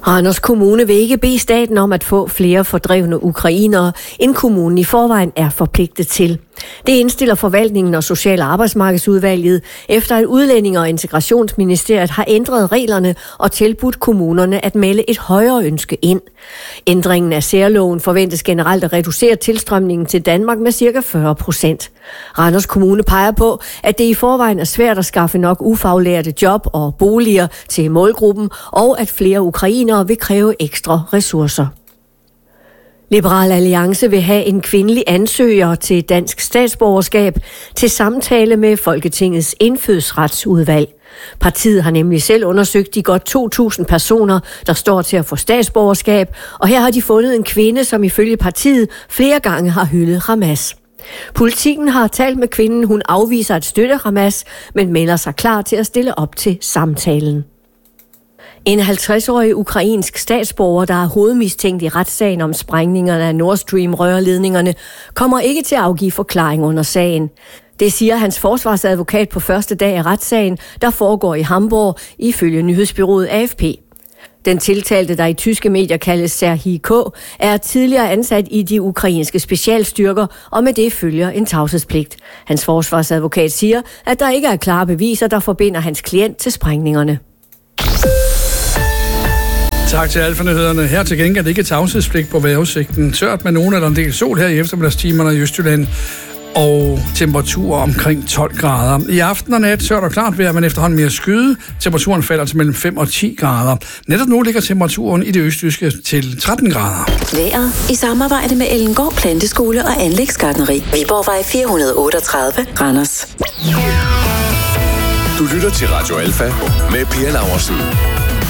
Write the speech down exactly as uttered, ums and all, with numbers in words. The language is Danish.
Randers Kommune vil ikke bede staten om at få flere fordrevne ukrainere, end kommunen i forvejen er forpligtet til. Det indstiller forvaltningen og Social- og Arbejdsmarkedsudvalget, efter at Udlændinge- og Integrationsministeriet har ændret reglerne og tilbudt kommunerne at melde et højere ønske ind. Ændringen af særloven forventes generelt at reducere tilstrømningen til Danmark med ca. fyrre procent. Randers Kommune peger på, at det i forvejen er svært at skaffe nok ufaglærte job og boliger til målgruppen, og at flere ukrainere vil kræve ekstra ressourcer. Liberal Alliance vil have en kvindelig ansøger til dansk statsborgerskab til samtale med Folketingets indfødsretsudvalg. Partiet har nemlig selv undersøgt de godt to tusind personer, der står til at få statsborgerskab, og her har de fundet en kvinde, som ifølge partiet flere gange har hyldet Hamas. Politikken har talt med kvinden, hun afviser at støtte Hamas, men melder sig klar til at stille op til samtalen. En halvtreds-årig ukrainsk statsborger, der er hovedmistænkt i retssagen om sprængningerne af Nord Stream-rørledningerne, kommer ikke til at afgive forklaring under sagen. Det siger hans forsvarsadvokat på første dag af retssagen, der foregår i Hamburg, ifølge nyhedsbureauet A F P. Den tiltalte, der i tyske medier kaldes Serhii K., er tidligere ansat i de ukrainske specialstyrker, og med det følger en tavshedspligt. Hans forsvarsadvokat siger, at der ikke er klare beviser, der forbinder hans klient til sprængningerne. Tak til alle for nyhederne. Her til gengæld ikke tavshedspligt på vejrudsigten. Tørt med nogen eller en del sol her i eftermiddagstimerne i Østjylland. Og temperaturer omkring tolv grader. I aften og nat tørt og klart vejr, men efterhånden mere skyde. Temperaturen falder til mellem fem og ti grader. Netop nu ligger temperaturen i det østjyske til tretten grader. Vejret i samarbejde med Ellengård Planteskole og Anlægsgartneri. Viborgvej fire hundrede otteogtredive, Randers. Du lytter til Radio Alfa med Pia Laursen.